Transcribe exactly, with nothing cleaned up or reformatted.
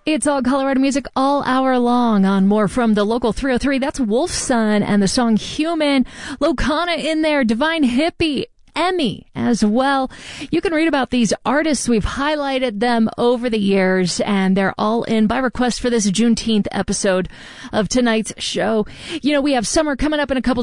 It's all Colorado music all hour long on More from the Local three oh three. That's Wolfson and the song Human. Locana in there, Divine Hippie, Emmy as well. You can read about these artists. We've highlighted them over the years, and they're all in by request for this Juneteenth episode of tonight's show. You know, we have summer coming up in a couple